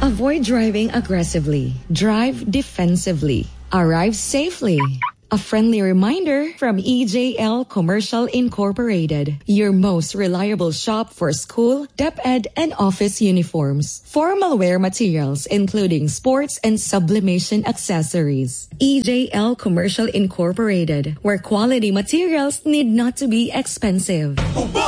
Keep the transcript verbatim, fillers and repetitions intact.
Avoid driving aggressively. Drive defensively. Arrive safely. A friendly reminder from E J L Commercial Incorporated, your most reliable shop for school, DepEd, and office uniforms. Formal wear materials, including sports and sublimation accessories. E J L Commercial Incorporated, where quality materials need not to be expensive.